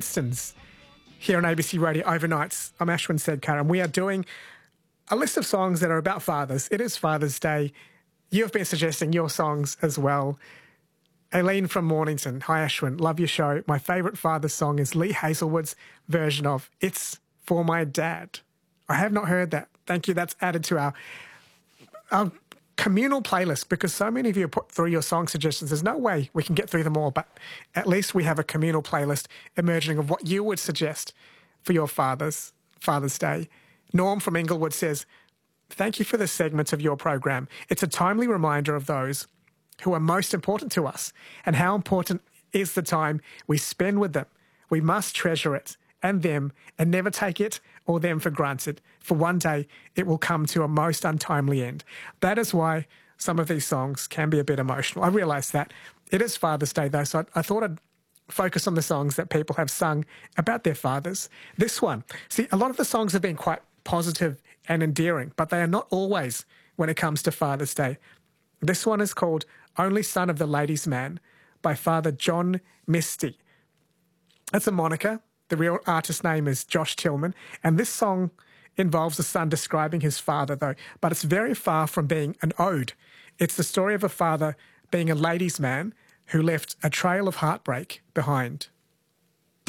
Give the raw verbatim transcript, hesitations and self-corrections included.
Flintstones here on A B C Radio Overnights. I'm Ashwin Sedkar, and we are doing a list of songs that are about fathers. It is Father's Day. You have been suggesting your songs as well. Aileen from Mornington. Hi, Ashwin. Love your show. My favourite father's song is Lee Hazelwood's version of It's For My Dad. I have not heard that. Thank you. That's added to our, our communal playlist, because so many of you put through your song suggestions. There's no way we can get through them all, but at least we have a communal playlist emerging of what you would suggest for your father's Father's Day. Norm from Inglewood says, thank you for the segments of your program. It's a timely reminder of those who are most important to us and how important is the time we spend with them. We must treasure it and them and never take it or them for granted, for one day it will come to a most untimely end. That is why some of these songs can be a bit emotional. I realise that. It is Father's Day though, so I, I thought I'd focus on the songs that people have sung about their fathers. This one, see, a lot of the songs have been quite positive and endearing, but they are not always when it comes to Father's Day. This one is called Only Son of the Ladies' Man by Father John Misty. That's a moniker. The real artist name is Josh Tillman, and this song involves a son describing his father, though, but it's very far from being an ode. It's the story of a father being a ladies' man who left a trail of heartbreak behind.